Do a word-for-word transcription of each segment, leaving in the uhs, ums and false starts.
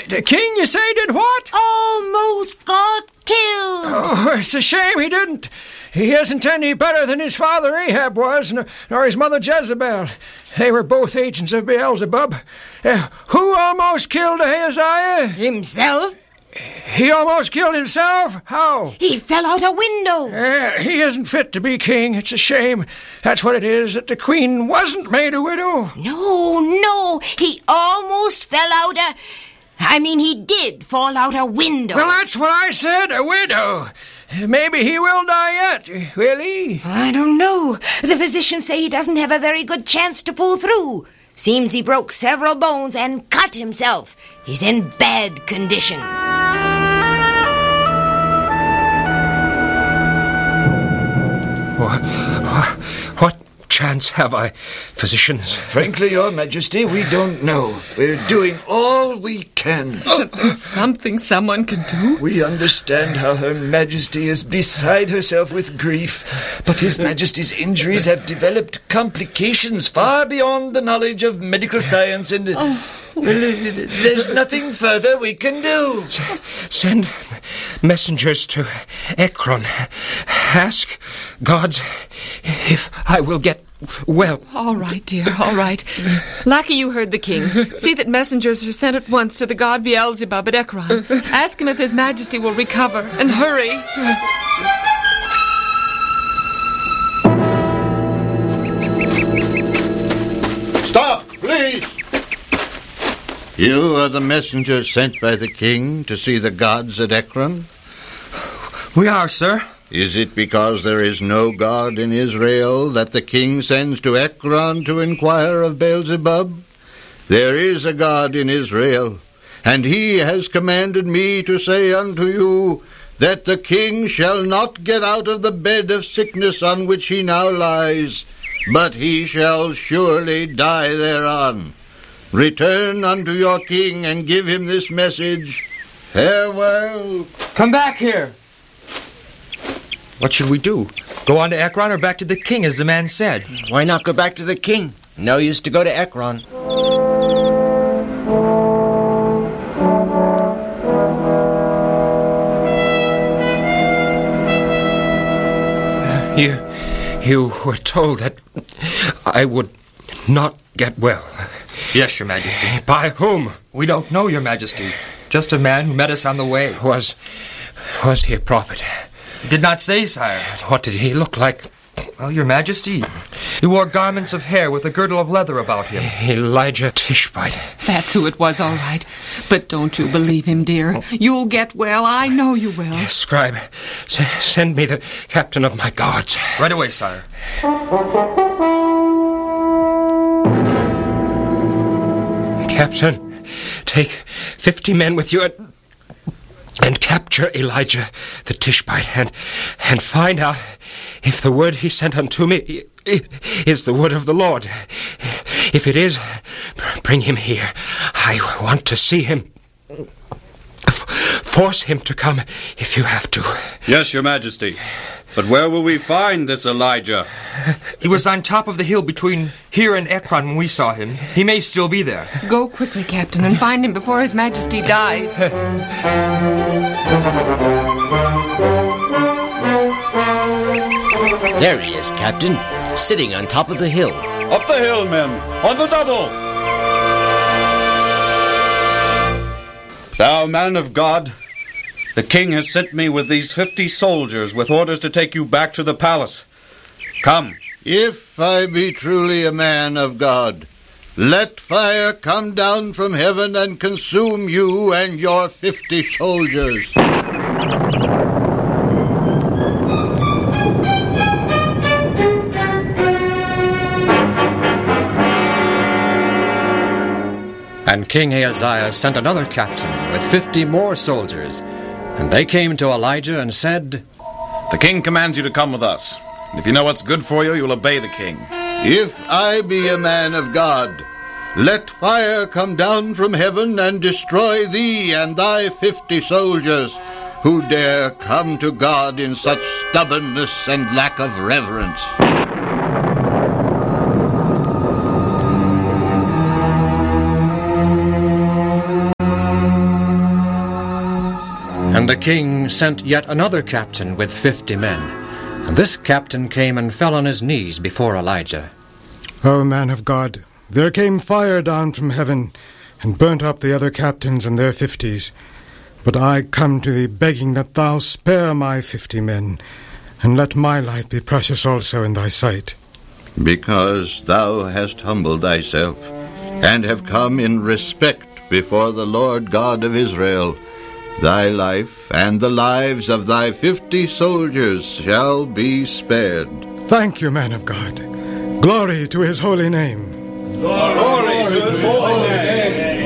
The king, you say, did what? Almost got killed. Oh, it's a shame he didn't. He isn't any better than his father Ahab was, nor, nor his mother Jezebel. They were both agents of Beelzebub. Uh, who almost killed Ahaziah? Himself? He almost killed himself? How? He fell out a window. Uh, he isn't fit to be king. It's a shame. That's what it is, that the queen wasn't made a widow. No, no. He almost fell out a... I mean, he did fall out a window. Well, that's what I said, a widow. Maybe he will die yet, will he? I don't know. The physicians say he doesn't have a very good chance to pull through. Seems he broke several bones and cut himself. He's in bad condition. What, what chance have I, physicians? Frankly, Your Majesty, we don't know. We're doing all we can. Isn't there something someone can do? We understand how Her Majesty is beside herself with grief, but His Majesty's injuries have developed complications far beyond the knowledge of medical science, and oh. well, there's nothing further we can do. S- send messengers to Ekron. Ask gods if I will get well. All right, dear, all right. Lackey, you heard the king. See that messengers are sent at once to the god Beelzebub at Ekron. Ask him if His Majesty will recover, and hurry. Stop, please! You are the messengers sent by the king to see the gods at Ekron? We are, sir. Is it because there is no god in Israel that the king sends to Ekron to inquire of Beelzebub? There is a God in Israel, and he has commanded me to say unto you that the king shall not get out of the bed of sickness on which he now lies, but he shall surely die thereon. Return unto your king and give him this message. Farewell. Come back here. What should we do? Go on to Ekron or back to the king, as the man said? Why not go back to the king? No use to go to Ekron. You, you were told that I would not get well. Yes, Your Majesty. By whom? We don't know, Your Majesty. Just a man who met us on the way. Was, was he a prophet? He did not say, sire. What did he look like? Well, Your Majesty, he wore garments of hair with a girdle of leather about him. Elijah Tishbite. That's who it was, all right. But don't you believe him, dear. You'll get well. I know you will. Scribe, s- send me the captain of my guards. Right away, sire. Captain, take fifty men with you and, and capture Elijah the Tishbite and, and find out if the word he sent unto me is the word of the Lord. If it is, bring him here. I want to see him. Force him to come if you have to. Yes, Your Majesty. But where will we find this Elijah? He was on top of the hill between here and Ekron when we saw him. He may still be there. Go quickly, Captain, and find him before His Majesty dies. There he is, Captain, sitting on top of the hill. Up the hill, men! On the double! Thou man of God, the king has sent me with these fifty soldiers with orders to take you back to the palace. Come. If I be truly a man of God, let fire come down from heaven and consume you and your fifty soldiers. And King Ahaziah sent another captain with fifty more soldiers. And they came to Elijah and said, The king commands you to come with us. And if you know what's good for you, you'll obey the king. If I be a man of God, let fire come down from heaven and destroy thee and thy fifty soldiers, who dare come to God in such stubbornness and lack of reverence. And the king sent yet another captain with fifty men. And this captain came and fell on his knees before Elijah. O man of God, there came fire down from heaven, and burnt up the other captains and their fifties. But I come to thee begging that thou spare my fifty men, and let my life be precious also in thy sight. Because thou hast humbled thyself, and have come in respect before the Lord God of Israel, thy life and the lives of thy fifty soldiers shall be spared. Thank you, man of God. Glory to his holy name. Glory, Glory to his holy name.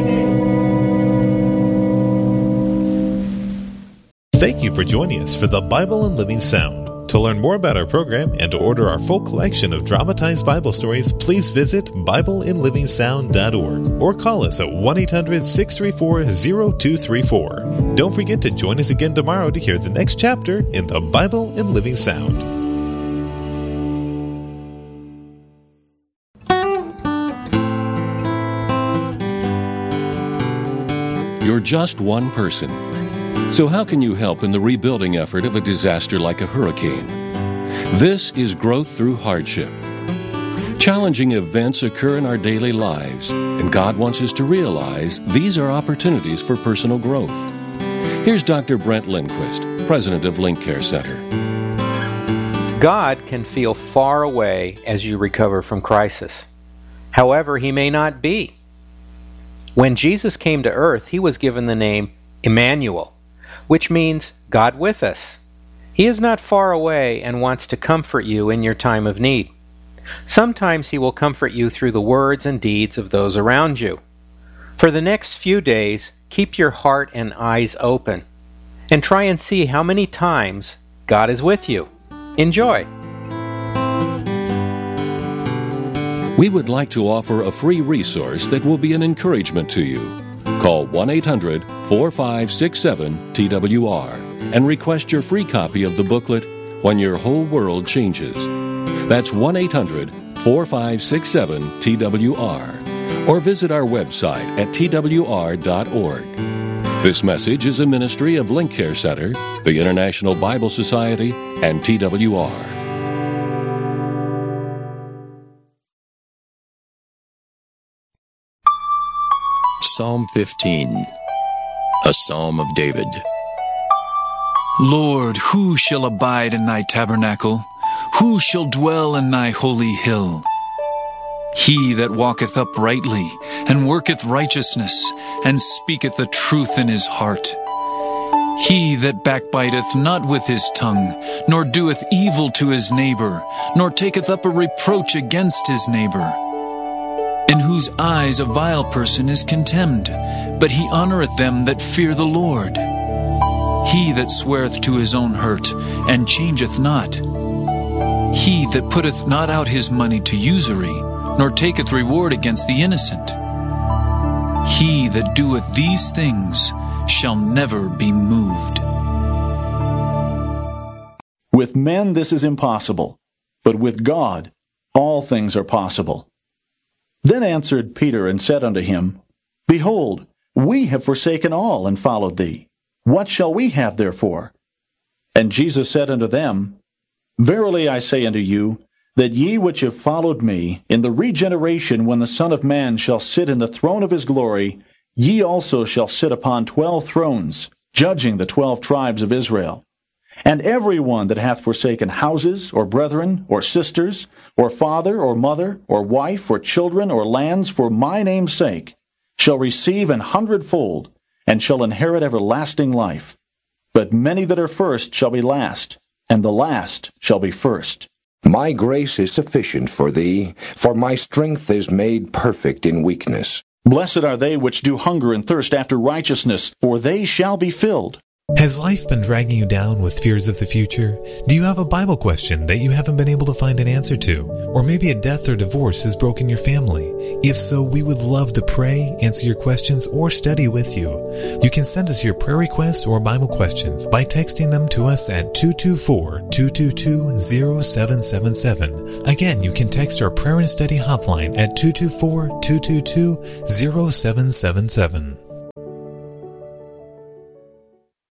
Thank you for joining us for the Bible in Living Sound. To learn more about our program and to order our full collection of dramatized Bible stories, please visit Bible in Living Sound dot org or call us at one eight hundred, six three four, zero two three four. Don't forget to join us again tomorrow to hear the next chapter in the Bible in Living Sound. You're just one person. So how can you help in the rebuilding effort of a disaster like a hurricane? This is Growth Through Hardship. Challenging events occur in our daily lives, and God wants us to realize these are opportunities for personal growth. Here's Doctor Brent Lindquist, president of Link Care Center. God can feel far away as you recover from crisis. However, he may not be. When Jesus came to earth, he was given the name Emmanuel, which means God with us. He is not far away and wants to comfort you in your time of need. Sometimes he will comfort you through the words and deeds of those around you. For the next few days, keep your heart and eyes open, and try and see how many times God is with you. Enjoy! We would like to offer a free resource that will be an encouragement to you. Call one eight hundred, four five six seven, T W R and request your free copy of the booklet, When Your Whole World Changes. That's one eight hundred, four five six seven, T W R. Or visit our website at T W R dot org. This message is a ministry of Link Care Center, the International Bible Society, and T W R. Psalm fifteen, a Psalm of David. Lord, who shall abide in thy tabernacle? Who shall dwell in thy holy hill? He that walketh uprightly, and worketh righteousness, and speaketh the truth in his heart. He that backbiteth not with his tongue, nor doeth evil to his neighbor, nor taketh up a reproach against his neighbor. In whose eyes a vile person is contemned, but he honoureth them that fear the Lord. He that sweareth to his own hurt, and changeth not. He that putteth not out his money to usury, nor taketh reward against the innocent. He that doeth these things shall never be moved. With men this is impossible, but with God all things are possible. Then answered Peter and said unto him, Behold, we have forsaken all and followed thee. What shall we have therefore? And Jesus said unto them, Verily I say unto you, that ye which have followed me, in the regeneration when the Son of Man shall sit in the throne of his glory, ye also shall sit upon twelve thrones, judging the twelve tribes of Israel. And every one that hath forsaken houses, or brethren, or sisters, or father, or mother, or wife, or children, or lands, for my name's sake, shall receive an hundredfold, and shall inherit everlasting life. But many that are first shall be last, and the last shall be first. My grace is sufficient for thee, for my strength is made perfect in weakness. Blessed are they which do hunger and thirst after righteousness, for they shall be filled. Has life been dragging you down with fears of the future? Do you have a Bible question that you haven't been able to find an answer to? Or maybe a death or divorce has broken your family? If so, we would love to pray, answer your questions, or study with you. You can send us your prayer requests or Bible questions by texting them to us at two two four, two two two, zero seven seven seven. Again, you can text our prayer and study hotline at two two four, two two two, zero seven seven seven.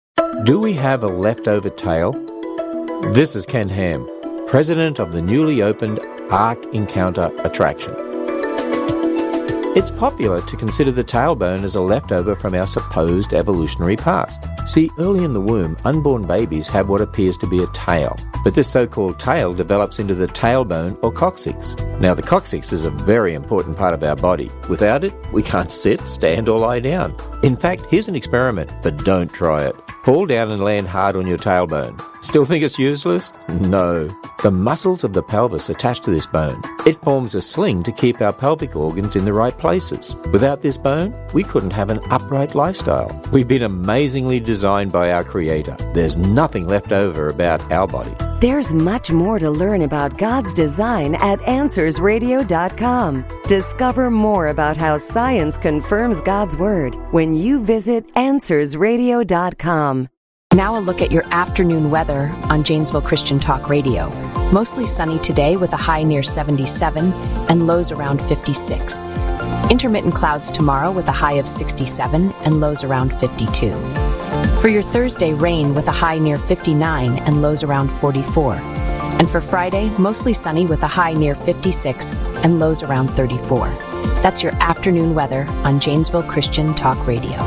Do we have a leftover tail? This is Ken Ham, president of the newly opened Ark Encounter attraction. It's popular to consider the tailbone as a leftover from our supposed evolutionary past. See, early in the womb, unborn babies have what appears to be a tail, but this so-called tail develops into the tailbone or coccyx. Now, the coccyx is a very important part of our body. Without it, we can't sit, stand, or lie down. In fact, here's an experiment, but don't try it. Fall down and land hard on your tailbone. Still think it's useless? No. The muscles of the pelvis attach to this bone. It forms a sling to keep our pelvic organs in the right places. Without this bone, we couldn't have an upright lifestyle. We've been amazingly designed by our Creator. There's nothing left over about our body. There's much more to learn about God's design at answers radio dot com. Discover more about how science confirms God's Word when you visit answers radio dot com. Now a look at your afternoon weather on Janesville Christian Talk Radio. Mostly sunny today with a high near seventy-seven and lows around fifty-six. Intermittent clouds tomorrow with a high of sixty-seven and lows around fifty-two. For your Thursday, rain with a high near fifty-nine and lows around forty-four. And for Friday, mostly sunny with a high near fifty-six and lows around thirty-four. That's your afternoon weather on Janesville Christian Talk Radio.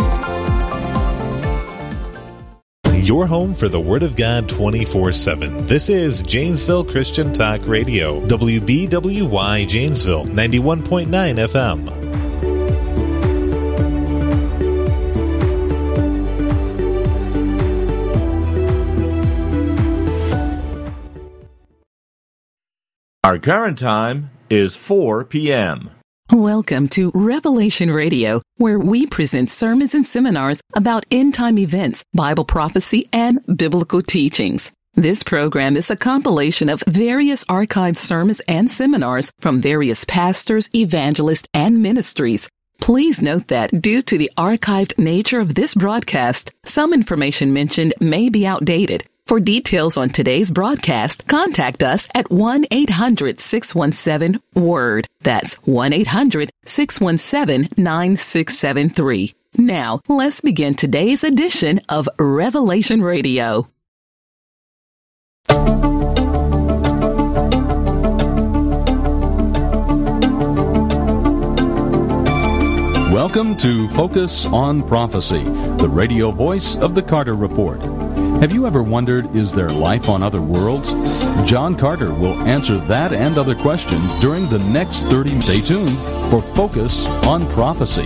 Your home for the Word of God twenty-four seven. This is Janesville Christian Talk Radio. W B W Y Janesville, ninety-one point nine F M. Our current time is four p.m. Welcome to Revelation Radio, where we present sermons and seminars about end-time events, Bible prophecy, and biblical teachings. This program is a compilation of various archived sermons and seminars from various pastors, evangelists, and ministries. Please note that due to the archived nature of this broadcast, some information mentioned may be outdated. For details on today's broadcast, contact us at one eight hundred six one seven WORD. That's one eight hundred six one seven nine six seven three. Now, let's begin today's edition of Revelation Radio. Welcome to Focus on Prophecy, the radio voice of the Carter Report. Have you ever wondered, is there life on other worlds? John Carter will answer that and other questions during the next thirty minutes. Stay tuned for Focus on Prophecy.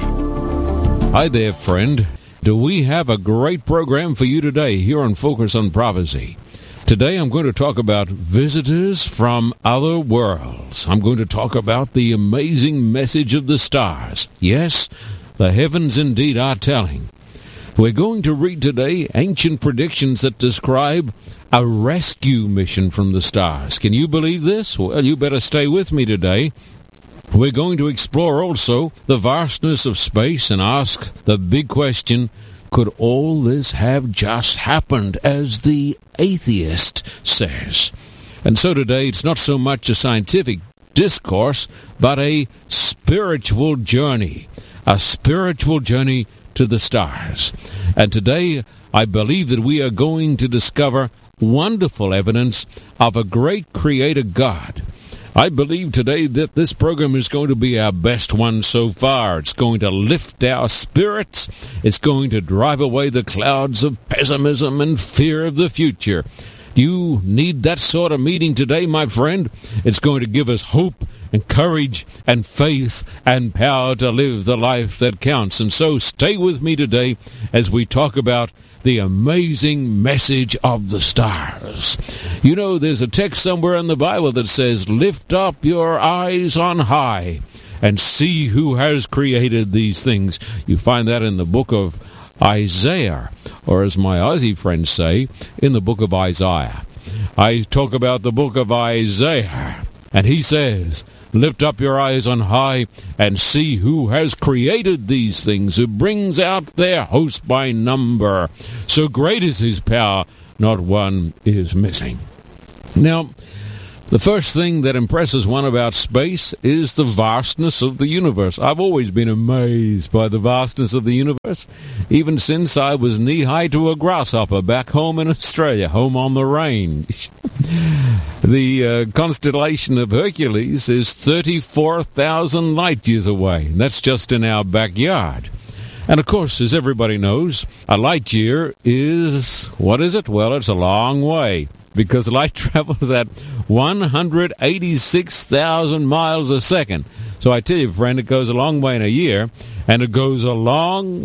Hi there, friend. Do we have a great program for you today here on Focus on Prophecy? Today I'm going to talk about visitors from other worlds. I'm going to talk about the amazing message of the stars. Yes, the heavens indeed are telling. We're going to read today ancient predictions that describe a rescue mission from the stars. Can you believe this? Well, you better stay with me today. We're going to explore also the vastness of space and ask the big question, could all this have just happened, as the atheist says? And so today it's not so much a scientific discourse, but a spiritual journey, a spiritual journey to the stars. And today, I believe that we are going to discover wonderful evidence of a great Creator God. I believe today that this program is going to be our best one so far. It's going to lift our spirits. It's going to drive away the clouds of pessimism and fear of the future. You need that sort of meeting today, my friend. It's going to give us hope and courage and faith and power to live the life that counts. And so stay with me today as we talk about the amazing message of the stars. You know, there's a text somewhere in the Bible that says, lift up your eyes on high and see who has created these things. You find that in the book of Isaiah, or as my Aussie friends say, in the book of Isaiah. I talk about the book of Isaiah, and he says, lift up your eyes on high and see who has created these things, who brings out their host by number. So great is his power, not one is missing. Now, The first thing that impresses one about space is the vastness of the universe. I've always been amazed by the vastness of the universe, even since I was knee-high to a grasshopper back home in Australia, home on the range. The uh, constellation of Hercules is thirty-four thousand light-years away. That's just in our backyard. And of course, as everybody knows, a light-year is, what is it? Well, it's a long way, because light travels at one hundred eighty-six thousand miles a second. So I tell you, friend, it goes a long way in a year, and it goes a long,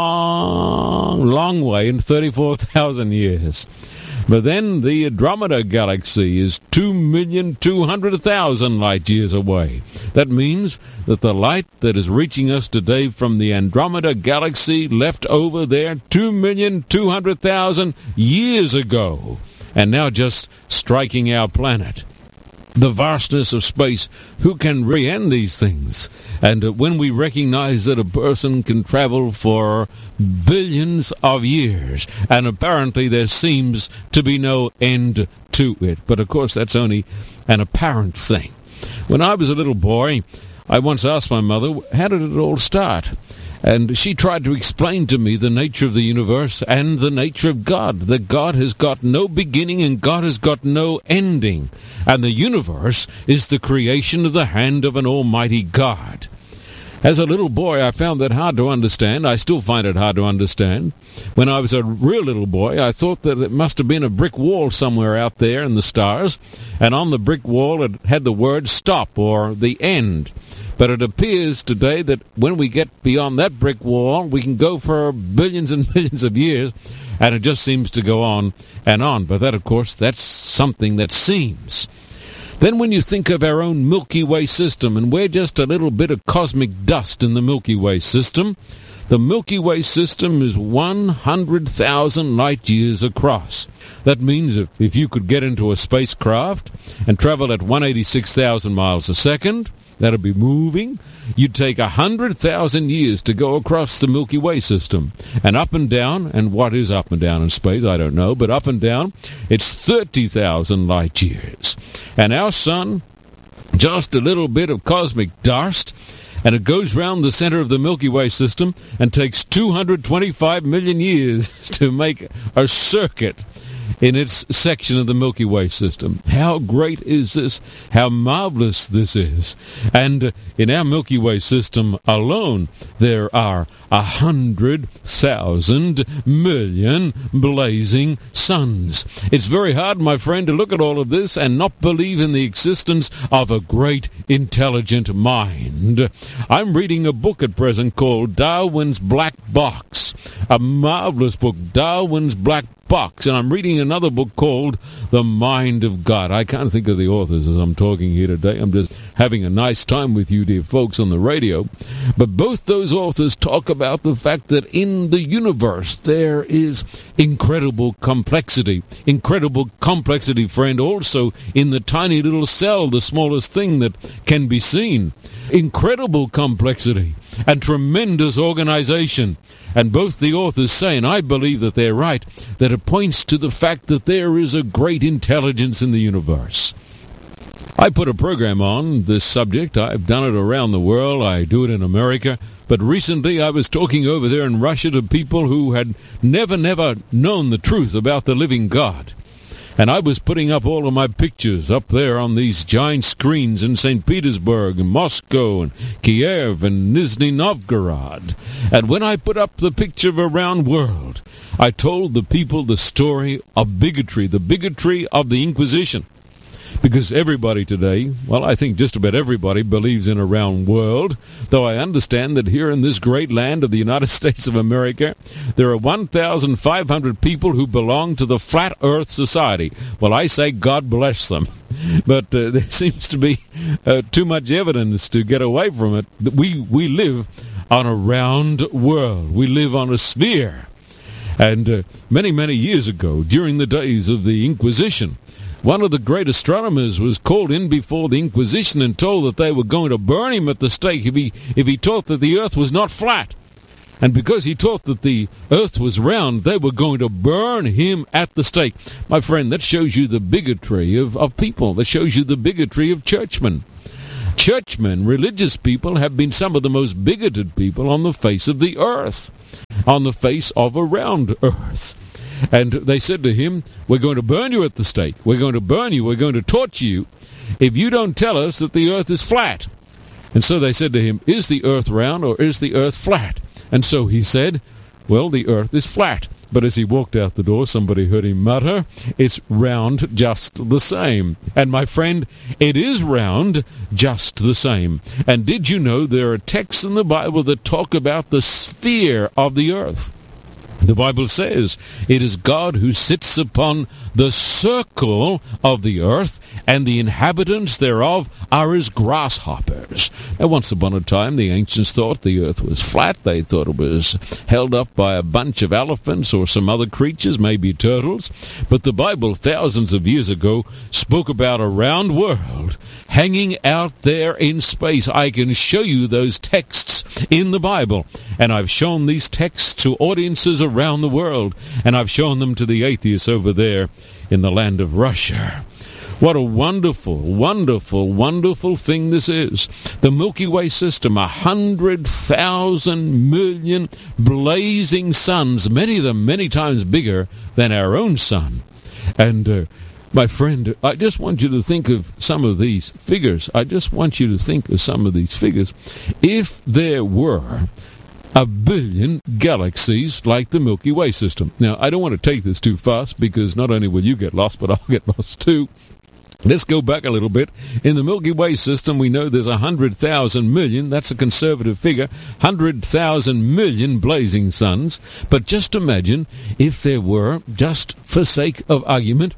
long, long way in thirty-four thousand years. But then the Andromeda Galaxy is two million two hundred thousand light-years away. That means that the light that is reaching us today from the Andromeda Galaxy left over there two million two hundred thousand years ago, and now just striking our planet. The vastness of space, who can comprehend these things? And uh, when we recognize that a person can travel for billions of years, and apparently there seems to be no end to it. But of course, that's only an apparent thing. When I was a little boy, I once asked my mother, how did it all start? And she tried to explain to me the nature of the universe and the nature of God, that God has got no beginning and God has got no ending. And the universe is the creation of the hand of an almighty God. As a little boy, I found that hard to understand. I still find it hard to understand. When I was a real little boy, I thought that it must have been a brick wall somewhere out there in the stars, and on the brick wall it had the word stop or the end. But it appears today that when we get beyond that brick wall, we can go for billions and billions of years, and it just seems to go on and on. But that, of course, that's something that seems. Then when you think of our own Milky Way system, and we're just a little bit of cosmic dust in the Milky Way system, the Milky Way system is one hundred thousand light-years across. That means if, if you could get into a spacecraft and travel at one hundred eighty-six thousand miles a second, that'll be moving. You'd take one hundred thousand years to go across the Milky Way system. And up and down, and what is up and down in space, I don't know, but up and down, it's thirty thousand light years. And our sun, just a little bit of cosmic dust, and it goes round the center of the Milky Way system and takes two hundred twenty-five million years to make a circuit in its section of the Milky Way system. How great is this? How marvelous this is. And in our Milky Way system alone, there are a hundred thousand million blazing suns. It's very hard, my friend, to look at all of this and not believe in the existence of a great intelligent mind. I'm reading a book at present called Darwin's Black Box, a marvelous book, Darwin's Black Box, and I'm reading another book called The Mind of God. I can't think of the authors as I'm talking here today. I'm just having a nice time with you, dear folks, on the radio. But both those authors talk about the fact that in the universe there is incredible complexity. Incredible complexity, friend, also in the tiny little cell, the smallest thing that can be seen. Incredible complexity and tremendous organization. And both the authors say, and I believe that they're right, that it points to the fact that there is a great intelligence in the universe. I put a program on this subject. I've done it around the world. I do it in America. But recently I was talking over there in Russia to people who had never, never known the truth about the living God. And I was putting up all of my pictures up there on these giant screens in Saint Petersburg and Moscow and Kiev and Nizhny Novgorod. And when I put up the picture of a round world, I told the people the story of bigotry, the bigotry of the Inquisition. Because everybody today, well, I think just about everybody believes in a round world, though I understand that here in this great land of the United States of America, there are one thousand five hundred people who belong to the Flat Earth Society. Well, I say God bless them. But uh, there seems to be uh, too much evidence to get away from it. We, we live on a round world. We live on a sphere. And uh, many, many years ago, during the days of the Inquisition, one of the great astronomers was called in before the Inquisition and told that they were going to burn him at the stake if he if he taught that the earth was not flat. And because he taught that the earth was round, they were going to burn him at the stake. My friend, that shows you the bigotry of, of people. That shows you the bigotry of churchmen. Churchmen, religious people, have been some of the most bigoted people on the face of the earth, on the face of a round earth. And they said to him, we're going to burn you at the stake. We're going to burn you. We're going to torture you if you don't tell us that the earth is flat. And so they said to him, is the earth round or is the earth flat? And so he said, well, the earth is flat. But as he walked out the door, somebody heard him mutter, it's round just the same. And my friend, it is round just the same. And did you know there are texts in the Bible that talk about the sphere of the earth? The Bible says it is God who sits upon the circle of the earth, and the inhabitants thereof are as grasshoppers. Now, once upon a time, the ancients thought the earth was flat. They thought it was held up by a bunch of elephants or some other creatures, maybe turtles. But the Bible, thousands of years ago, spoke about a round world hanging out there in space. I can show you those texts in the Bible, and I've shown these texts to audiences around the world, and I've shown them to the atheists over there in the land of Russia. What a wonderful, wonderful, wonderful thing this is. The Milky Way system, a hundred thousand million blazing suns, many of them many times bigger than our own sun. And uh, my friend, I just want you to think of some of these figures. I just want you to think of some of these figures. If there were a billion galaxies like the Milky Way system. Now, I don't want to take this too fast, because not only will you get lost, but I'll get lost too. Let's go back a little bit. In the Milky Way system, we know there's one hundred thousand million, that's a conservative figure, one hundred thousand million blazing suns. But just imagine if there were, just for sake of argument,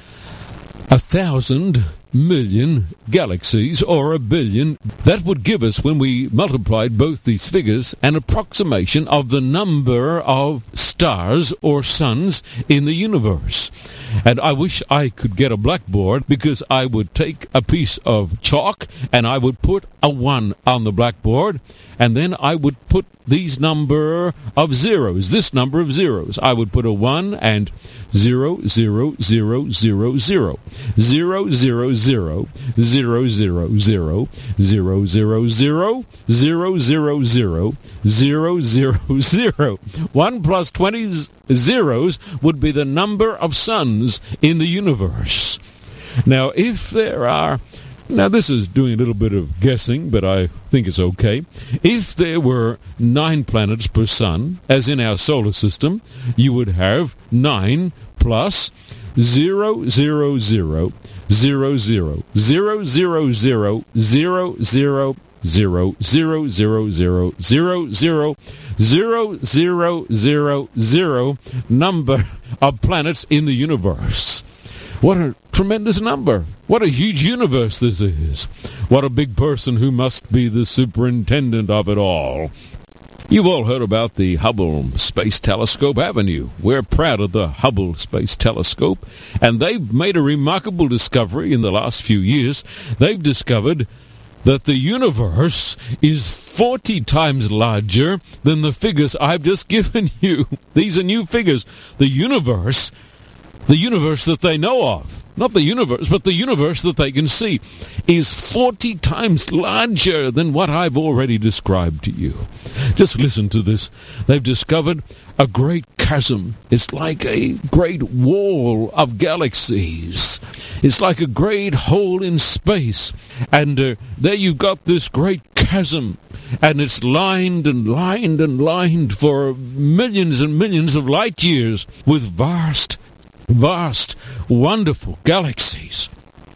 a thousand million galaxies, or a billion. That would give us, when we multiplied both these figures, an approximation of the number of stars or suns in the universe. And I wish I could get a blackboard, because I would take a piece of chalk and I would put a one on the blackboard, and then I would put these number of zeros, this number of zeros. I would put a one and zero, zero, zero, zero, zero, zero, zero, zero, zero, zero, zero, zero, zero, zero, zero, zero, zero, zero, zero, zero. One plus twenty zeros would be the number of suns in the universe. Now, if there are Now, this is doing a little bit of guessing, but I think it's okay. If there were nine planets per sun, as in our solar system, you would have nine plus zero, zero, zero, zero, zero, zero, zero, zero, zero, zero, zero, zero, zero, zero, zero, zero, zero, zero, zero, zero number of planets in the universe. What a tremendous number. What a huge universe this is. What a big person who must be the superintendent of it all. You've all heard about the Hubble Space Telescope, haven't you? We're proud of the Hubble Space Telescope, and they've made a remarkable discovery in the last few years. They've discovered that the universe is forty times larger than the figures I've just given you. These are new figures. The universe, the universe that they know of, not the universe, but the universe that they can see, is forty times larger than what I've already described to you. Just listen to this. They've discovered a great chasm. It's like a great wall of galaxies. It's like a great hole in space. And uh, there you've got this great chasm. And it's lined and lined and lined for millions and millions of light years with vast Vast, wonderful galaxies.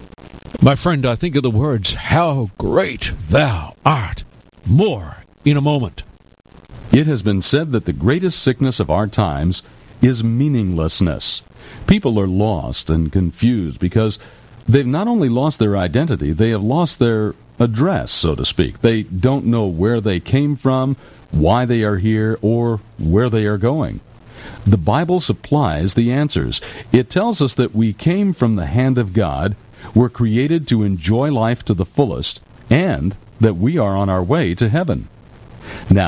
My friend, I think of the words, "How great thou art," more in a moment. It has been said that the greatest sickness of our times is meaninglessness. People are lost and confused because they've not only lost their identity, they have lost their address, so to speak. They don't know where they came from, why they are here, or where they are going. The Bible supplies the answers. It tells us that we came from the hand of God, we're created to enjoy life to the fullest, and that we are on our way to heaven. Now,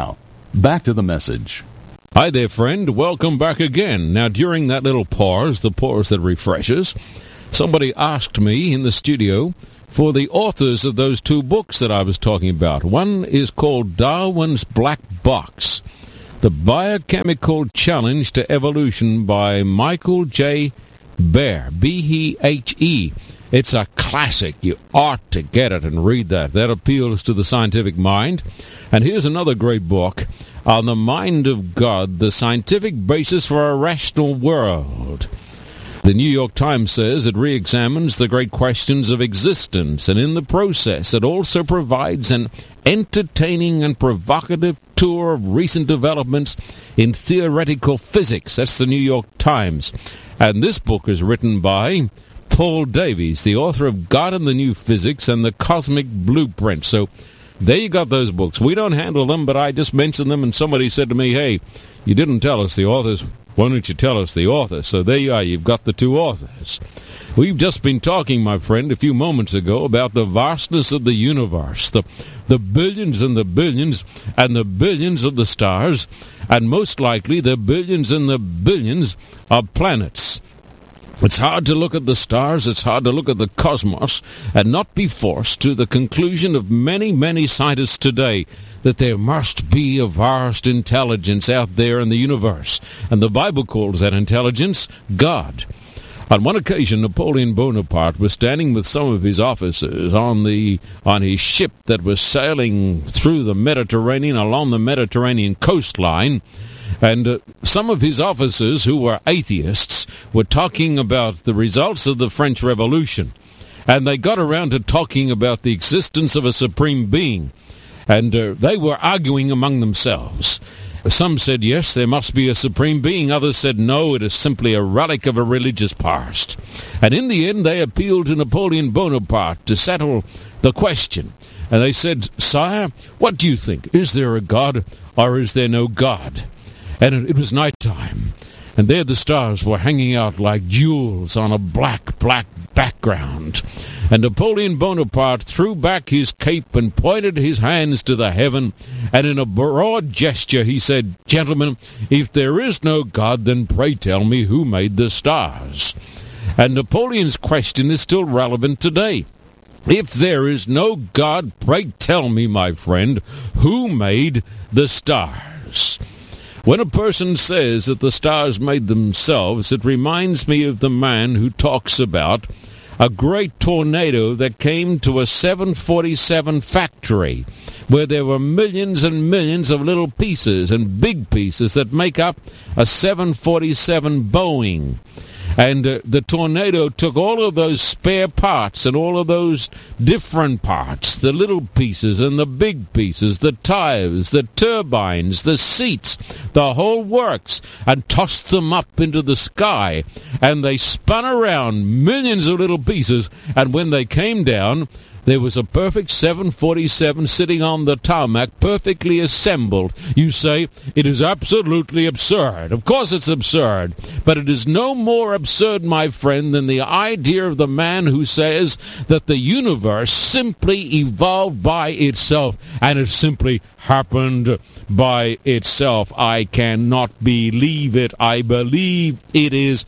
back to the message. Hi there, friend. Welcome back again. Now, during that little pause, the pause that refreshes, somebody asked me in the studio for the authors of those two books that I was talking about. One is called Darwin's Black Box, The Biochemical Challenge to Evolution by Michael J. Behe, B E H E. It's a classic. You ought to get it and read that. That appeals to the scientific mind. And here's another great book, On the Mind of God, The Scientific Basis for a Rational World. The New York Times says it re-examines the great questions of existence, and in the process it also provides an entertaining and provocative tour of recent developments in theoretical physics. That's the New York Times. And this book is written by Paul Davies, the author of God and the New Physics and the Cosmic Blueprint. So there you got those books. We don't handle them, but I just mentioned them, and somebody said to me, hey, you didn't tell us the authors. Why don't you tell us the author? So there you are. You've got the two authors. We've just been talking, my friend, a few moments ago about the vastness of the universe, the, the billions and the billions and the billions of the stars, and most likely the billions and the billions of planets. It's hard to look at the stars, it's hard to look at the cosmos, and not be forced to the conclusion of many, many scientists today that there must be a vast intelligence out there in the universe. And the Bible calls that intelligence God. On one occasion, Napoleon Bonaparte was standing with some of his officers on the on his ship that was sailing through the Mediterranean, along the Mediterranean coastline, and uh, some of his officers, who were atheists, were talking about the results of the French Revolution. And they got around to talking about the existence of a supreme being. And uh, they were arguing among themselves. Some said, yes, there must be a supreme being. Others said, no, it is simply a relic of a religious past. And in the end, they appealed to Napoleon Bonaparte to settle the question. And they said, sire, what do you think? Is there a God or is there no God? And it was nighttime. And there the stars were hanging out like jewels on a black, black background. And Napoleon Bonaparte threw back his cape and pointed his hands to the heaven, and in a broad gesture he said, gentlemen, if there is no God, then pray tell me who made the stars. And Napoleon's question is still relevant today. If there is no God, pray tell me, my friend, who made the stars? When a person says that the stars made themselves, it reminds me of the man who talks about a great tornado that came to a seven forty-seven factory where there were millions and millions of little pieces and big pieces that make up a seven forty-seven Boeing. And uh, the tornado took all of those spare parts and all of those different parts, the little pieces and the big pieces, the tires, the turbines, the seats, the whole works, and tossed them up into the sky. And they spun around, millions of little pieces, and when they came down, there was a perfect seven forty-seven sitting on the tarmac, perfectly assembled. You say, it is absolutely absurd. Of course it's absurd. But it is no more absurd, my friend, than the idea of the man who says that the universe simply evolved by itself, and it simply happened by itself. I cannot believe it. I believe it is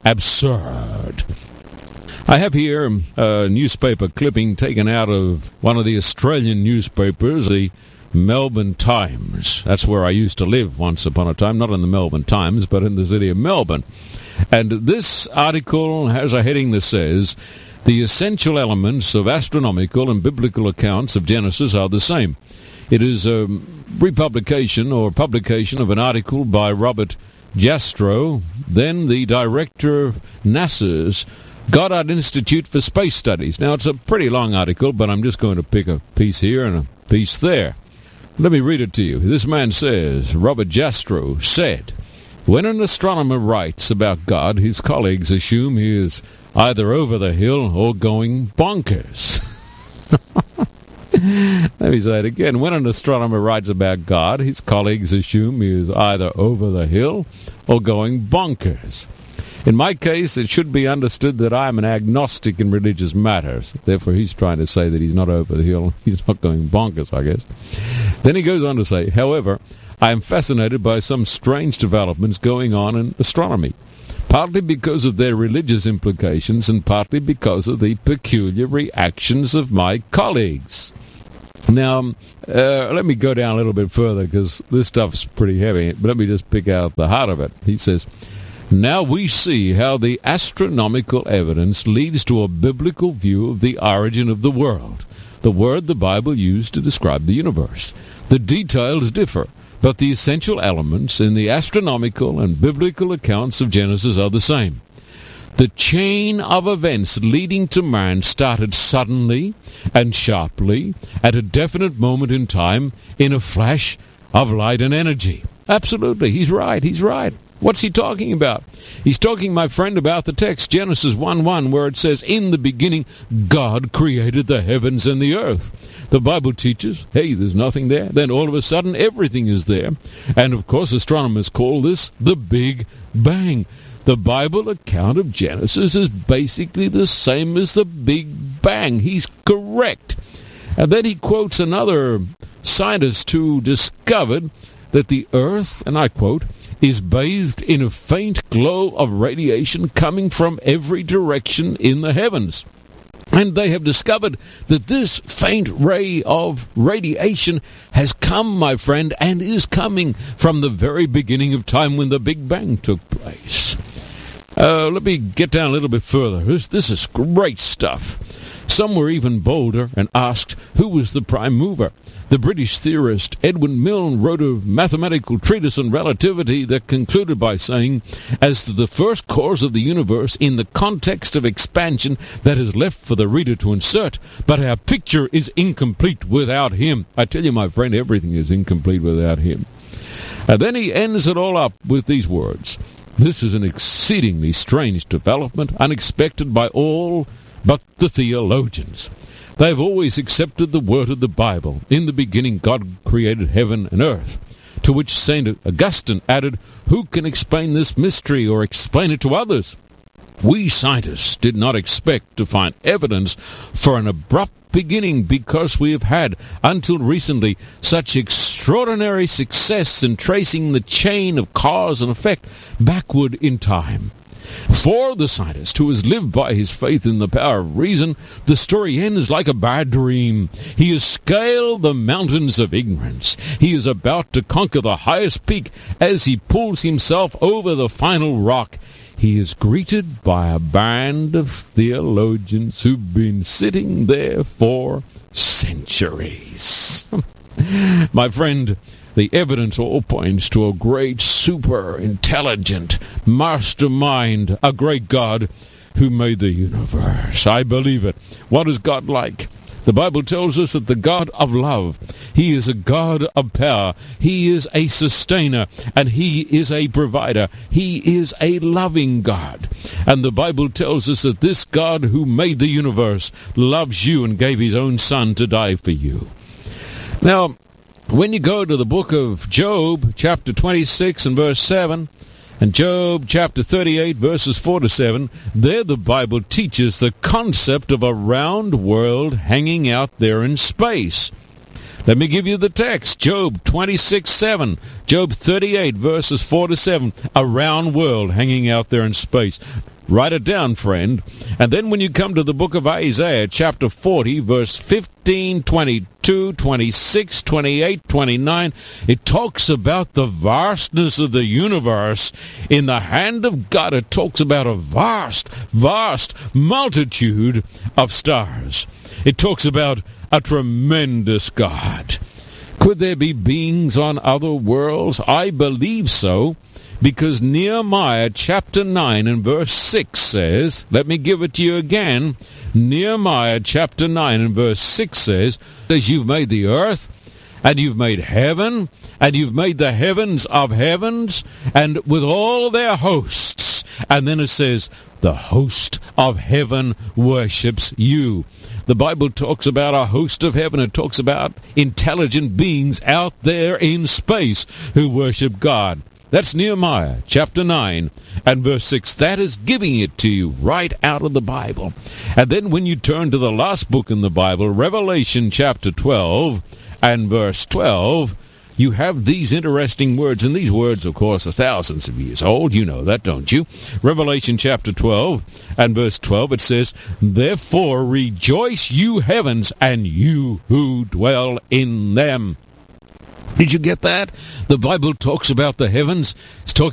absurd. I have here a newspaper clipping taken out of one of the Australian newspapers, the Melbourne Times. That's where I used to live once upon a time, not in the Melbourne Times, but in the city of Melbourne. And this article has a heading that says, the essential elements of astronomical and biblical accounts of Genesis are the same. It is a republication or publication of an article by Robert Jastrow, then the director of NASA's Goddard Institute for Space Studies. Now, it's a pretty long article, but I'm just going to pick a piece here and a piece there. Let me read it to you. This man says, Robert Jastrow said, when an astronomer writes about God, his colleagues assume he is either over the hill or going bonkers. Let me say it again. When an astronomer writes about God, his colleagues assume he is either over the hill or going bonkers. In my case, it should be understood that I am an agnostic in religious matters. Therefore, he's trying to say that he's not over the hill. He's not going bonkers, I guess. Then he goes on to say, however, I am fascinated by some strange developments going on in astronomy, partly because of their religious implications and partly because of the peculiar reactions of my colleagues. Now, uh, let me go down a little bit further because this stuff's pretty heavy, but let me just pick out the heart of it. He says, now we see how the astronomical evidence leads to a biblical view of the origin of the world, the word the Bible used to describe the universe. The details differ, but the essential elements in the astronomical and biblical accounts of Genesis are the same. The chain of events leading to man started suddenly and sharply at a definite moment in time in a flash of light and energy. Absolutely, he's right, he's right. What's he talking about? He's talking, my friend, about the text, Genesis one one, where it says, in the beginning, God created the heavens and the earth. The Bible teaches, hey, there's nothing there. Then all of a sudden, everything is there. And, of course, astronomers call this the Big Bang. The Bible account of Genesis is basically the same as the Big Bang. He's correct. And then he quotes another scientist who discovered that the earth, and I quote, is bathed in a faint glow of radiation coming from every direction in the heavens. And they have discovered that this faint ray of radiation has come, my friend, and is coming from the very beginning of time when the Big Bang took place. Uh, let me get down a little bit further. This, this is great stuff. Some were even bolder and asked who was the prime mover. The British theorist Edwin Milne wrote a mathematical treatise on relativity that concluded by saying, as to the first cause of the universe in the context of expansion, that is left for the reader to insert, but our picture is incomplete without him. I tell you, my friend, everything is incomplete without him. And then he ends it all up with these words. This is an exceedingly strange development, unexpected by all but the theologians. They have always accepted the word of the Bible. In the beginning, God created heaven and earth. To which Saint Augustine added, who can explain this mystery or explain it to others? We scientists did not expect to find evidence for an abrupt beginning because we have had, until recently, such extraordinary success in tracing the chain of cause and effect backward in time. For the scientist who has lived by his faith in the power of reason, the story ends like a bad dream. He has scaled the mountains of ignorance. He is about to conquer the highest peak as he pulls himself over the final rock. He is greeted by a band of theologians who've been sitting there for centuries. My friend, the evidence all points to a great super-intelligent mastermind, a great God who made the universe. I believe it. What is God like? The Bible tells us that the God of love, He is a God of power. He is a sustainer, and He is a provider. He is a loving God. And the Bible tells us that this God who made the universe loves you and gave His own Son to die for you. Now, when you go to the book of Job, chapter twenty-six and verse seven, and Job chapter thirty-eight, verses four to seven, there the Bible teaches the concept of a round world hanging out there in space. Let me give you the text. Job twenty-six seven, Job thirty-eight, verses four to seven, a round world hanging out there in space. Write it down, friend. And then when you come to the book of Isaiah, chapter forty, verse fifteen, twenty-two, twenty-six, twenty-eight, twenty-nine, it talks about the vastness of the universe. In the hand of God, it talks about a vast, vast multitude of stars. It talks about a tremendous God. Could there be beings on other worlds? I believe so. Because Nehemiah chapter nine and verse six says, let me give it to you again. Nehemiah chapter nine and verse six says, as you've made the earth, and you've made heaven, and you've made the heavens of heavens, and with all their hosts. And then it says, the host of heaven worships you. The Bible talks about a host of heaven. It talks about intelligent beings out there in space who worship God. That's Nehemiah chapter nine and verse six. That is giving it to you right out of the Bible. And then when you turn to the last book in the Bible, Revelation chapter twelve and verse twelve, you have these interesting words, and these words, of course, are thousands of years old. You know that, don't you? Revelation chapter twelve and verse twelve, it says, "Therefore rejoice, you heavens, and you who dwell in them." Did you get that? The Bible talks about the heavens. It's talking